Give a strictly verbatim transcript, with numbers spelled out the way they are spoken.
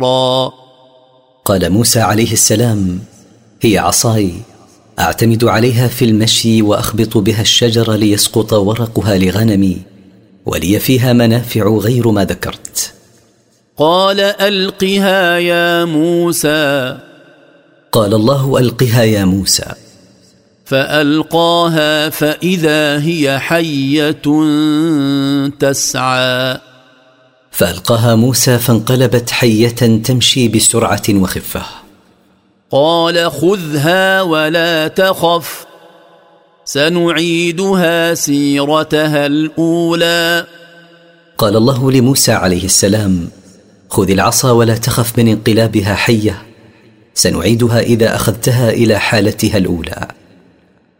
قال موسى عليه السلام: هي عصاي أعتمد عليها في المشي وأخبط بها الشجر ليسقط ورقها لغنمي ولي فيها منافع غير ما ذكرت. قال ألقها يا موسى. قال الله: ألقها يا موسى. فألقاها فإذا هي حية تسعى. فألقاها موسى فانقلبت حية تمشي بسرعة وخفة. قال خذها ولا تخف سنعيدها سيرتها الأولى. قال الله لموسى عليه السلام: خذ العصا ولا تخف من انقلابها حية، سنعيدها إذا أخذتها إلى حالتها الأولى.